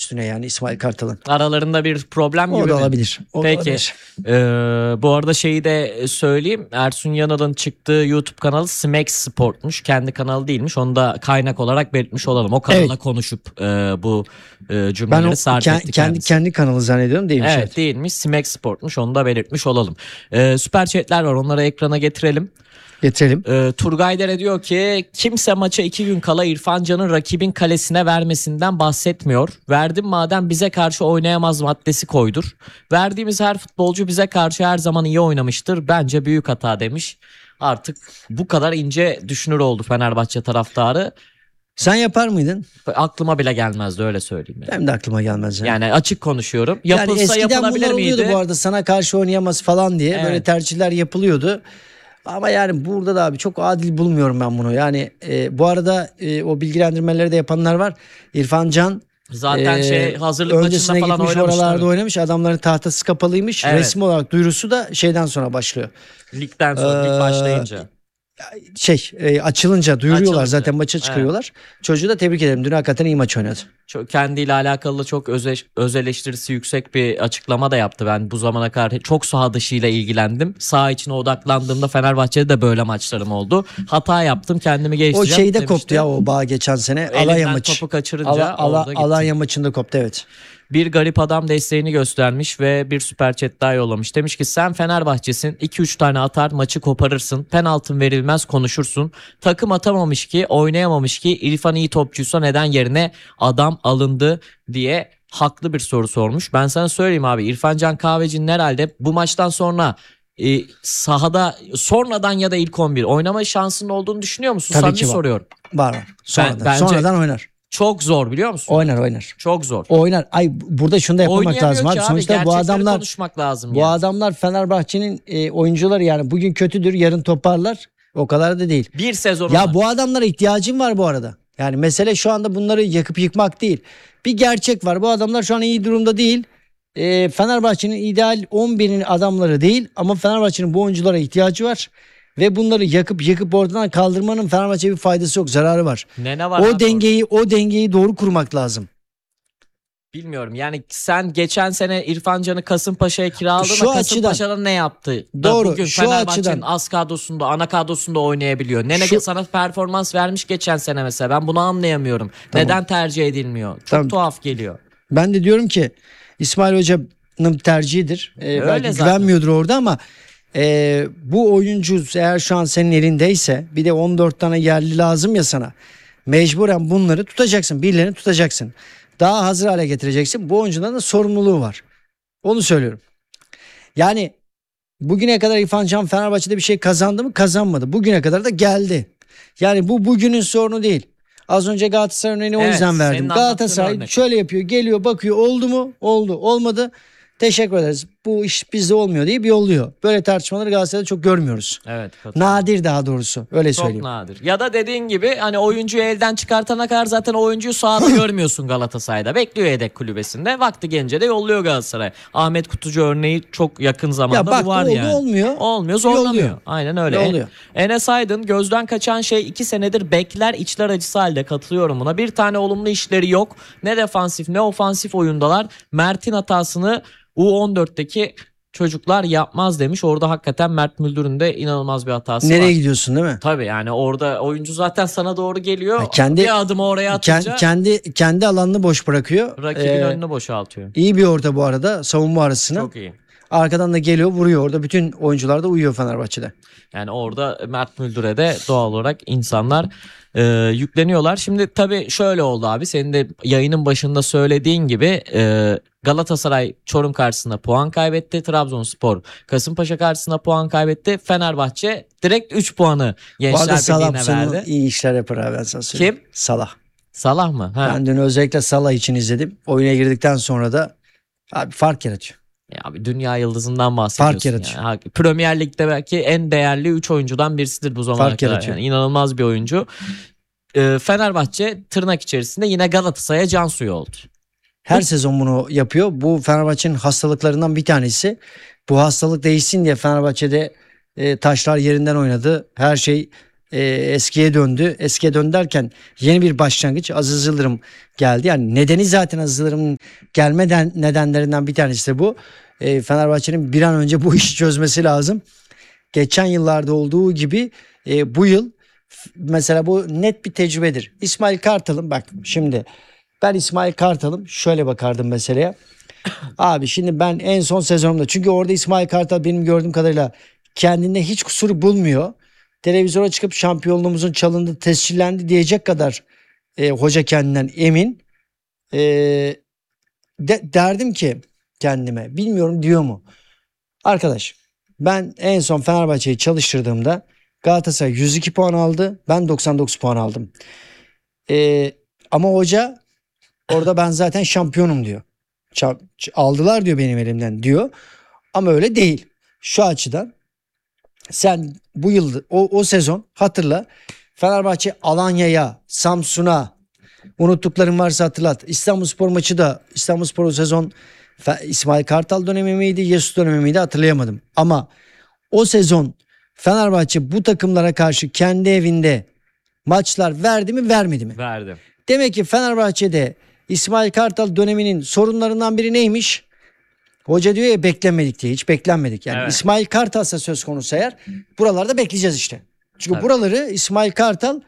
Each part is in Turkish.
üstüne yani İsmail Kartal'ın. Aralarında bir problem gibi O da mi? olabilir. O da Peki. olabilir. Bu arada şeyi de söyleyeyim. Ersun Yanal'ın çıktığı YouTube kanalı Smack Sport'muş. Kendi kanalı değilmiş. Onu da kaynak olarak belirtmiş olalım. O kanala konuşup bu cümleleri Ben o sarf etti kendisi. kendi kanalı zannediyorum, değilmiş. Evet, değilmiş. Smack Sport'muş. Onu da belirtmiş olalım. Süper chatler var. Onları ekrana getirelim. Getirelim. Turgay Dere diyor ki kimse maça 2 gün kala İrfan Can'ın rakibin kalesine vermesinden bahsetmiyor. Verdim madem bize karşı oynayamaz maddesi koydur. Verdiğimiz her futbolcu bize karşı her zaman iyi oynamıştır. Bence büyük hata demiş. Artık bu kadar ince düşünür oldu Fenerbahçe taraftarı. Sen yapar mıydın? Aklıma bile gelmezdi, öyle söyleyeyim. Benim de aklıma gelmez. Yani açık konuşuyorum. Yani Yapılsa eskiden yapılabilir bunlar oluyordu miydi? bu arada, sana karşı oynayamaz falan diye Evet. böyle tercihler yapılıyordu. Ama yani burada da abi çok adil bulmuyorum ben bunu. Yani bu arada o bilgilendirmeleri de yapanlar var. İrfan Can Zaten hazırlık maçında öncesine falan gitmiş, oynamış. oralarda tabii. oynamış. Adamların tahtası kapalıymış. Evet. Resmi olarak duyurusu da şeyden sonra başlıyor. Ligden sonra, lig başlayınca. Açılınca duyuruyorlar, Açılınca. zaten maça çıkarıyorlar. Çocuğu da tebrik ederim. Dün hakikaten iyi maç oynadı. Kendiyle alakalı çok öz eleştirisi yüksek bir açıklama da yaptı. Ben bu zamana kadar çok saha dışıyla ilgilendim. Saha içine odaklandığımda Fenerbahçe'de de böyle maçlarım oldu. Hata yaptım, kendimi O geliştireceğim şeyde demişti. koptu ya, o bağ geçen sene. Elinden Alanya maçı. topu kaçırınca orada gitti. Alanya maçında koptu, evet. Bir garip adam desteğini göstermiş ve bir süper chat daha yollamış. Demiş ki sen Fenerbahçe'sin, 2-3 tane atar maçı koparırsın, penaltın verilmez konuşursun. Takım atamamış ki, oynayamamış ki, İrfan iyi topçuysa neden yerine adam alındı diye haklı bir soru sormuş. Ben sana söyleyeyim abi, İrfan Can Kahveci'nin herhalde bu maçtan sonra sahada sonradan ya da ilk 11 oynama şansının olduğunu düşünüyor musun? Tabii Samimi ki var. soruyorum. Var. Bence- Sonradan oynar. Çok zor, biliyor musun? Oynar. Çok zor. Oynar. Ay, burada şunu da yapmamak Oynayamıyor lazım ki abi. abi. Sonuçta bu Gerçekleri adamlar konuşmak lazım bu yani. adamlar Fenerbahçe'nin oyuncuları, yani bugün kötüdür, yarın toparlar. O kadar da değil. Bir sezon Ya var. bu adamlara ihtiyacım var bu arada. Yani mesele şu anda bunları yakıp yıkmak değil. Bir gerçek var. Bu adamlar şu an iyi durumda değil. Fenerbahçe'nin ideal 11'in adamları değil, ama Fenerbahçe'nin bu oyunculara ihtiyacı var. Ve bunları yakıp ortadan kaldırmanın Fenerbahçe'ye bir faydası yok, zararı var. Ne var O abi dengeyi doğru kurmak lazım. bilmiyorum. Yani sen geçen sene İrfan Can'ı Kasımpaşa'ya kiraladın Şu da Kasımpaşa'da ne yaptı? Da Doğru, bugün şu Fenerbahçe'nin açıdan. az kadrosunda, ana kadrosunda oynayabiliyor. Şu- Sana performans vermiş geçen sene mesela. Ben bunu anlayamıyorum. Tamam. Neden tercih edilmiyor? Çok Tamam. tuhaf geliyor. Ben de diyorum ki İsmail Hoca'nın tercihidir. Belki zaten. güvenmiyordur orada, ama bu oyuncu eğer şu an senin elindeyse, bir de 14 tane yerli lazım ya sana. Mecburen bunları tutacaksın. Birilerini tutacaksın. Daha hazır hale getireceksin. Bu oyuncuların da sorumluluğu var. Onu söylüyorum. Yani bugüne kadar İrfan Can Fenerbahçe'de bir şey kazandı mı? Kazanmadı. Bugüne kadar da geldi. Yani bu bugünün sorunu değil. Az önce Galatasaray örneğini o Evet, yüzden senin verdim. anlattığın Galatasaray örnek. şöyle yapıyor, geliyor, bakıyor, oldu mu? Oldu. Olmadı. Teşekkür ederiz. Bu iş bizde olmuyor deyip yolluyor. Böyle tartışmaları Galatasaray'da çok görmüyoruz. Evet. katılıyorum. Nadir, daha doğrusu. Öyle Çok söyleyeyim. nadir. Ya da dediğin gibi hani oyuncuyu elden çıkartana kadar zaten o oyuncuyu sahada görmüyorsun Galatasaray'da. Bekliyor yedek kulübesinde. Vakti gelince de yolluyor Galatasaray. Ahmet Kutucu örneği çok yakın zamanda Ya bak, bu var oldu, yani. olmuyor. Olmuyor, zorlanıyor. Yolluyor. Aynen öyle. Yolluyor. Enes Aydın, gözden kaçan şey 2 senedir bekler içler acısı halde, katılıyorum buna. Bir tane olumlu işleri yok. Ne defansif ne ofansif oyundalar. Mert'in hatasını U14'teki çocuklar yapmaz demiş. Orada hakikaten Mert Müldür'ün de inanılmaz bir hatası Nereye var. gidiyorsun, değil mi? Tabii yani orada oyuncu zaten sana doğru geliyor. kendi- bir adım oraya atınca Kendi alanını boş bırakıyor. rakibin önünü boşaltıyor. İyi bir orta bu arada, savunma arasına. Çok iyi. Arkadan da geliyor, vuruyor. Orada bütün oyuncular da uyuyor Fenerbahçe'de. Yani orada Mert Müldür'e de doğal olarak insanlar yükleniyorlar. Şimdi tabii şöyle oldu abi. Senin de yayının başında söylediğin gibi Galatasaray Çorum karşısında puan kaybetti. Trabzonspor Kasımpaşa karşısında puan kaybetti. Fenerbahçe direkt 3 puanı Bu arada Gençler Salah Birliği'ne sonu verdi. iyi işler yapar abi, ben sana söyleyeyim. Kim? Salah. Salah mı? Ha. Ben dün özellikle Salah için izledim. Oyuna girdikten sonra da abi fark yaratıyor. Ya abi, dünya yıldızından bahsediyorsun. Fark yaratıyor. Yani. Premier Lig'de belki en değerli 3 oyuncudan birisidir bu zamana Fark kadar. yaratıyor. Yani inanılmaz bir oyuncu. Fenerbahçe tırnak içerisinde yine Galatasaray'a can suyu oldu. Her sezon bunu yapıyor. Bu Fenerbahçe'nin hastalıklarından bir tanesi. Bu hastalık değişsin diye Fenerbahçe'de taşlar yerinden oynadı. Her şey eskiye döndü. Eskiye döndü derken yeni bir başlangıç. Aziz Yıldırım geldi. Yani nedeni zaten Aziz Yıldırım'ın gelmeden nedenlerinden bir tanesi de bu. Fenerbahçe'nin bir an önce bu işi çözmesi lazım. Geçen yıllarda olduğu gibi bu yıl mesela bu net bir tecrübedir. İsmail Kartal'ın bak şimdi ben İsmail Kartal'ım şöyle bakardım meseleye. Abi şimdi ben en son sezonumda çünkü orada İsmail Kartal benim gördüğüm kadarıyla kendinde hiç kusuru bulmuyor. Televizyona çıkıp şampiyonluğumuzun çalındı, tescillendi diyecek kadar hoca kendinden emin. E, derdim ki kendime bilmiyorum diyor mu? Arkadaş ben en son Fenerbahçe'yi çalıştırdığımda Galatasaray 102 puan aldı. Ben 99 puan aldım. Ama hoca orada ben zaten şampiyonum diyor. Aldılar diyor benim elimden diyor. Ama öyle değil. Şu açıdan sen bu yıl o sezon hatırla Fenerbahçe Alanya'ya, Samsun'a unuttuklarım varsa hatırlat. İstanbulspor maçı da İstanbulspor o sezon İsmail Kartal dönemi miydi, Yesus dönemi miydi hatırlayamadım. Ama o sezon Fenerbahçe bu takımlara karşı kendi evinde maçlar verdi mi vermedi mi? Verdi. Demek ki Fenerbahçe'de İsmail Kartal döneminin sorunlarından biri neymiş? Hoca diyor ya beklenmedik diye hiç beklenmedik. Yani Evet. İsmail Kartal'sa söz konusu eğer buralarda bekleyeceğiz işte. Çünkü Evet. buraları İsmail Kartal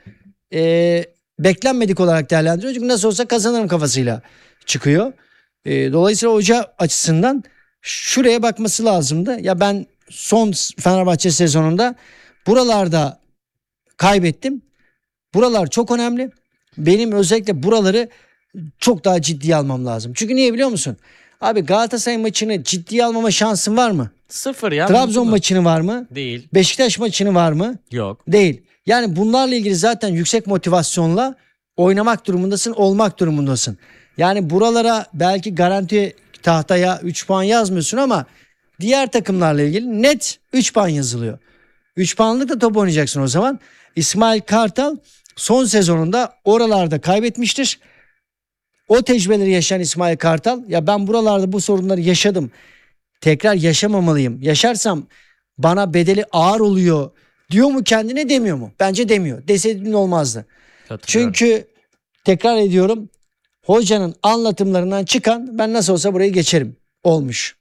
beklenmedik olarak değerlendiriyor. Çünkü nasıl olsa kazanırım kafasıyla çıkıyor. Dolayısıyla hoca açısından şuraya bakması lazımdı. Ya ben son Fenerbahçe sezonunda buralarda kaybettim. Buralar çok önemli. Benim özellikle buraları çok daha ciddiye almam lazım. Çünkü niye biliyor musun? Abi Galatasaray maçını ciddiye almama şansın var mı? Sıfır ya. Trabzon mümkün mü? maçını var mı? Değil. Beşiktaş maçını var mı? Yok. Değil. Yani bunlarla ilgili zaten yüksek motivasyonla oynamak durumundasın, olmak durumundasın. Yani buralara belki garanti tahtaya 3 puan yazmıyorsun ama diğer takımlarla ilgili net 3 puan yazılıyor. 3 puanlık da top oynayacaksın o zaman. İsmail Kartal son sezonunda oralarda kaybetmiştir. O tecrübeleri yaşayan İsmail Kartal ya ben buralarda bu sorunları yaşadım. Tekrar yaşamamalıyım. Yaşarsam bana bedeli ağır oluyor diyor mu kendine demiyor mu? Bence demiyor. Deseydi olmazdı. Katılıyorum. Çünkü tekrar ediyorum hocanın anlatımlarından çıkan ben nasıl olsa burayı geçerim olmuş.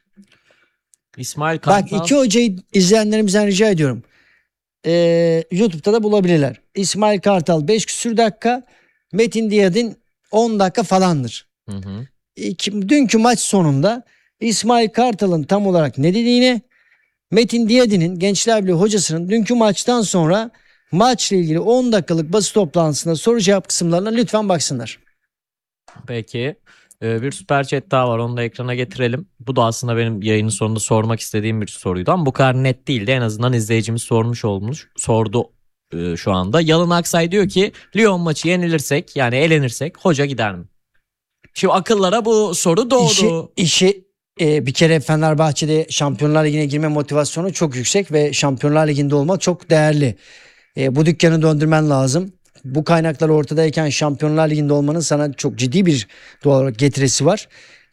İsmail Bak Kartal. iki hocayı izleyenlerimizden rica ediyorum. YouTube'da da bulabilirler. İsmail Kartal 5 küsür dakika, Metin Diyadin 10 dakika falandır. Hı hı. Dünkü maç sonunda İsmail Kartal'ın tam olarak ne dediğini, Metin Diyadin'in Gençler Birliği hocasının dünkü maçtan sonra maçla ilgili 10 dakikalık basın toplantısında soru cevap kısımlarına lütfen baksınlar. Peki. Bir süper chat daha var. Onu da ekrana getirelim. Bu da aslında benim yayının sonunda sormak istediğim bir soruydu ama bu kadar net değildi. En azından izleyicimiz sordu şu anda. Yalın Aksay diyor ki Lyon maçı yenilirsek yani elenirsek hoca gider mi? Şimdi akıllara bu soru doğdu. Bir kere Fenerbahçe'de Şampiyonlar Ligi'ne girme motivasyonu çok yüksek ve Şampiyonlar Ligi'nde olmak çok değerli. Bu dükkanı döndürmen lazım. Bu kaynaklar ortadayken Şampiyonlar Ligi'nde olmanın sana çok ciddi bir doğal olarak getirisi var.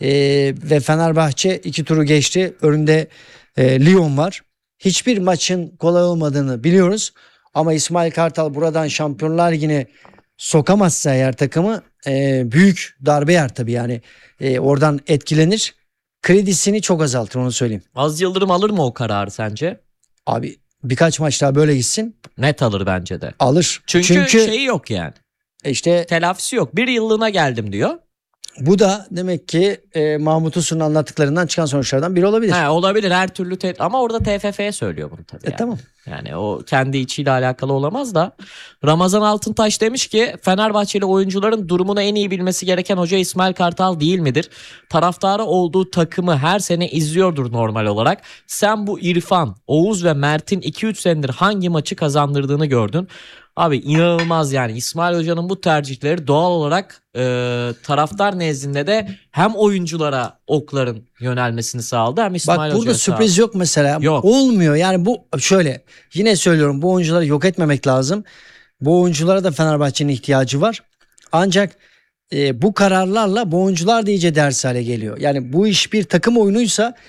Ve Fenerbahçe 2 turu geçti. Önünde Lyon var. Hiçbir maçın kolay olmadığını biliyoruz. Ama İsmail Kartal buradan Şampiyonlar Ligi'ne sokamazsa eğer takımı büyük darbe yer tabii yani. Oradan etkilenir. Kredisini çok azaltır onu söyleyeyim. Az Yıldırım alır mı o kararı sence? Abi birkaç maç daha böyle gitsin Net alır bence de. alır. Çünkü şeyi yok yani. işte Telafisi yok. Bir yıllığına geldim diyor. bu da demek ki Mahmut Uslu'nun anlattıklarından çıkan sonuçlardan biri olabilir. He, olabilir her türlü ama orada TFF'ye söylüyor bunu tabii. Yani. Tamam. Yani o kendi içiyle alakalı olamaz da. Ramazan Altıntaş demiş ki Fenerbahçeli oyuncuların durumunu en iyi bilmesi gereken hoca İsmail Kartal değil midir? Taraftarı olduğu takımı her sene izliyordur normal olarak. Sen bu İrfan, Oğuz ve Mert'in 2-3 senedir hangi maçı kazandırdığını gördün. Abi inanılmaz yani İsmail Hoca'nın bu tercihleri doğal olarak taraftar nezdinde de hem oyunculara okların yönelmesini sağladı hem İsmail Bak Hoca'ya burada sürpriz sağladı. yok mesela. Yok. Olmuyor yani bu şöyle yine söylüyorum bu oyuncuları yok etmemek lazım. Bu oyunculara da Fenerbahçe'nin ihtiyacı var. Ancak bu kararlarla bu oyuncular da iyice ders hale geliyor. Yani bu iş bir takım oyunuysa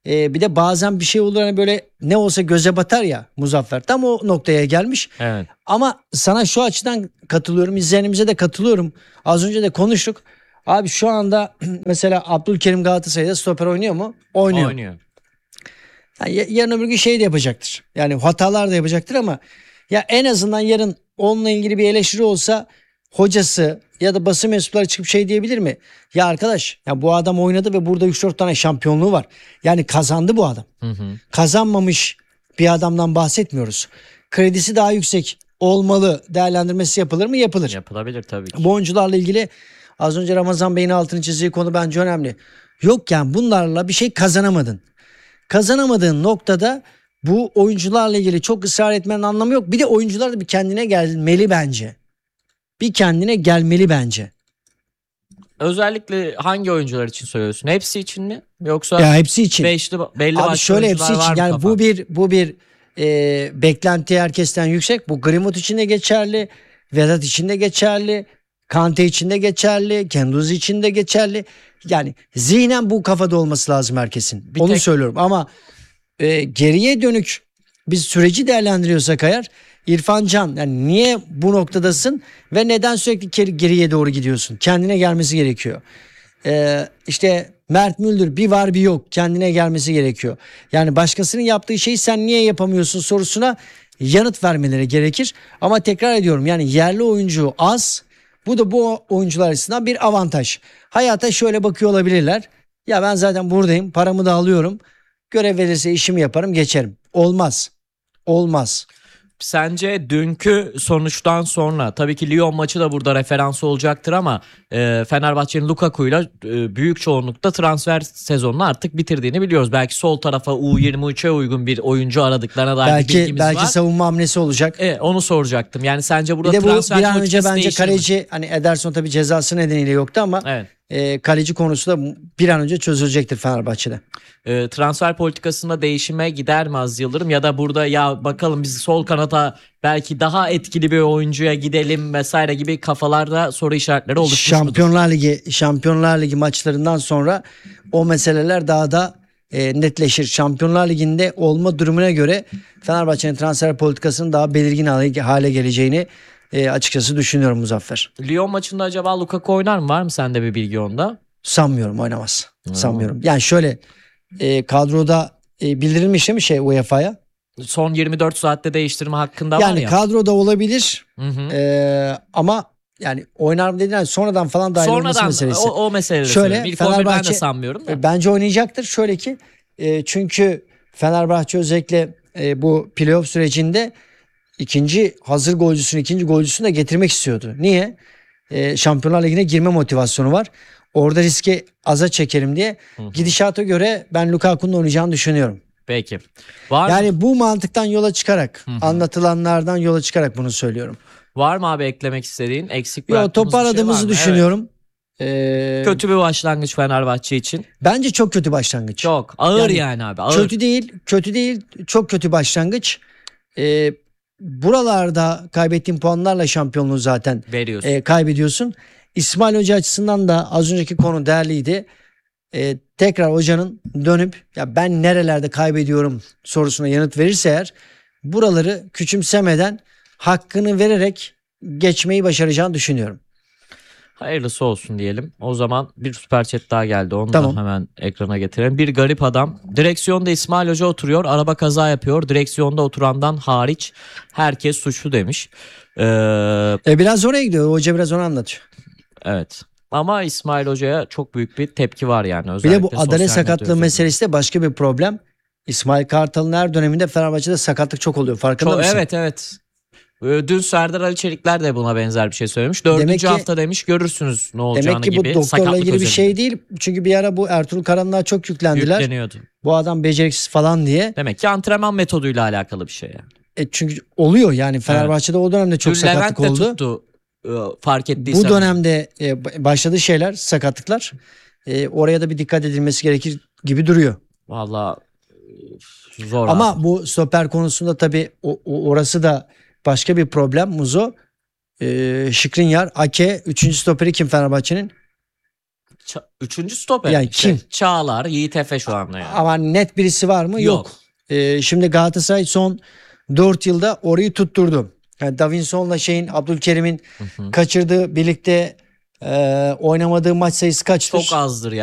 Bir de bazen bir şey olur hani böyle ne olsa göze batar ya Muzaffer. Tam o noktaya gelmiş. Evet. Ama sana şu açıdan katılıyorum. İzleyenimize de katılıyorum. Az önce de konuştuk. Abi şu anda mesela Abdülkerim Galatasaray'da stoper oynuyor mu? Oynuyor. Oynuyor. Yani yarın öbür gün şey de yapacaktır. Yani hatalar da yapacaktır ama ya en azından yarın onunla ilgili bir eleştiri olsa hocası ya da basın mensupları çıkıp şey diyebilir mi? Ya arkadaş ya bu adam oynadı ve burada 3-4 tane şampiyonluğu var. Yani kazandı bu adam. Hı hı. Kazanmamış bir adamdan bahsetmiyoruz. Kredisi daha yüksek olmalı değerlendirmesi yapılır mı? Yapılır. Yapılabilir tabii ki. Bu oyuncularla ilgili az önce Ramazan Bey'in altını çizdiği konu bence önemli. Yok yani bunlarla bir şey kazanamadın. Kazanamadığın noktada bu oyuncularla ilgili çok ısrar etmenin anlamı yok. Bir de oyuncular da bir kendine gelmeli bence. Bir kendine gelmeli bence. Özellikle hangi oyuncular için söylüyorsun? Hepsi için mi? Yoksa Ya hepsi için. belli Abi başlı şöyle hepsi oyuncular var için mı yani kafanda? bu bir beklenti herkesten yüksek. Bu Greenwood için de geçerli. Vedat için de geçerli. Kante için de geçerli. Kenduzi için de geçerli. Yani zihnen bu kafada olması lazım herkesin. Bir Onu tek- söylüyorum ama geriye dönük biz süreci değerlendiriyorsak eğer İrfan Can yani niye bu noktadasın ve neden sürekli geriye doğru gidiyorsun? Kendine gelmesi gerekiyor. İşte Mert Müldür bir var bir yok kendine gelmesi gerekiyor. Yani başkasının yaptığı şeyi sen niye yapamıyorsun sorusuna yanıt vermeleri gerekir. Ama tekrar ediyorum yani yerli oyuncu az. Bu da bu oyuncular açısından bir avantaj. Hayata şöyle bakıyor olabilirler. Ya ben zaten buradayım paramı da alıyorum. Görev verirse işimi yaparım geçerim. Olmaz. Olmaz. Sence dünkü sonuçtan sonra tabii ki Lyon maçı da burada referans olacaktır ama Fenerbahçe'nin Lukaku'yla büyük çoğunlukta transfer sezonunu artık bitirdiğini biliyoruz. Belki sol tarafa U23'e uygun bir oyuncu aradıklarına dair bir bilgimiz Belki var. savunma hamlesi olacak. Onu soracaktım. Yani sence burada Bir de bu transfer bir an önce politikası bence değişir mi? kaleci hani Ederson tabii cezası nedeniyle yoktu ama Evet. kaleci konusu da bir an önce çözülecektir Fenerbahçe'de. Transfer politikasında değişime gider mi Aziz Yıldırım ya da burada ya bakalım biz sol kanata belki daha etkili bir oyuncuya gidelim vesaire gibi kafalarda soru işaretleri oluşmuş mudur? Şampiyonlar Ligi maçlarından sonra o meseleler daha da netleşir. Şampiyonlar Ligi'nde olma durumuna göre Fenerbahçe'nin transfer politikasının daha belirgin hale geleceğini açıkçası düşünüyorum Muzaffer. Lyon maçında acaba Lukaku oynar mı? Var mı sende bir bilgi onda? Sanmıyorum oynamaz. Sanmıyorum. Yani şöyle kadroda bildirilmiş değil mi UEFA'ya? Son 24 saatte değiştirme hakkında var Yani ya. kadroda olabilir Hı hı. ama yani oynar mı dediğin sonradan falan dahil olması Sonradan meselesi. o meseleleri Şöyle, söylüyorum. İlk 11'den de Fenerbahçe- sanmıyorum da. Bence oynayacaktır. Şöyle ki çünkü Fenerbahçe özellikle bu playoff sürecinde ikinci golcüsünü de getirmek istiyordu. Niye? Şampiyonlar Ligi'ne girme motivasyonu var. Orada riski aza çekelim diye. Gidişata göre ben Lukaku'nun oynayacağını düşünüyorum. Peki. Var mı? Yani bu mantıktan yola çıkarak, anlatılanlardan yola çıkarak bunu söylüyorum. Var mı abi eklemek istediğin? Eksik Yo, bıraktığımız bir şey var toparladığımızı mı? düşünüyorum. Evet. Kötü bir başlangıç Fenerbahçe için. Bence çok kötü başlangıç. Çok ağır Yani yani abi. Ağır. Kötü değil, çok kötü başlangıç. Buralarda kaybettiğin puanlarla şampiyonluğu zaten Veriyorsun. kaybediyorsun. İsmail Hoca açısından da az önceki konu değerliydi. Tekrar hocanın dönüp ya ben nerelerde kaybediyorum sorusuna yanıt verirse eğer buraları küçümsemeden hakkını vererek geçmeyi başaracağını düşünüyorum. Hayırlısı olsun diyelim. O zaman bir süper chat daha geldi. Onu Tamam. da hemen ekrana getirelim. Bir garip adam. Direksiyonda İsmail Hoca oturuyor. Araba kaza yapıyor. Direksiyonda oturandan hariç herkes suçlu demiş. Biraz oraya gidiyor. Hoca biraz onu anlatıyor. Evet. Ama İsmail Hoca'ya çok büyük bir tepki var yani. Bir Özellikle de bu sosyal adalet medya sakatlığı üzerinde. meselesi de başka bir problem. İsmail Kartal'ın her döneminde Fenerbahçe'de sakatlık çok oluyor. Farkında mısın? Evet. Dün Serdar Ali Çelikler de buna benzer bir şey söylemiş. Dördüncü Demek ki- hafta demiş görürsünüz ne olacağını Demek ki bu gibi. doktorla Sakatlık ilgili bir özelinde. şey değil. Çünkü bir ara bu Ertuğrul Karanlık'a çok yüklendiler. Yükleniyordu. Bu adam beceriksiz falan diye. Demek ki antrenman metoduyla alakalı bir şey yani. Çünkü oluyor yani Fenerbahçe'de o dönemde çok Dün Levent sakatlık de oldu. tuttu fark ettiysen. Bu dönemde başladığı şeyler sakatlıklar. Oraya da bir dikkat edilmesi gerekir gibi duruyor. Valla zor abi. Ama bu stoper konusunda tabii orası da başka bir problem Muzo. Şikrinyar, Ake, 3. stoperi kim Fenerbahçe'nin? Üçüncü stoper. Yani işte. kim? Çağlar, Yiğit Efe şu anda yani. Ama net birisi var mı? Yok. Şimdi Galatasaray son 4 yılda orayı tutturdu. Yani Davinson'la Abdülkerim'in kaçırdığı birlikte oynamadığı maç sayısı kaçtır? Çok azdır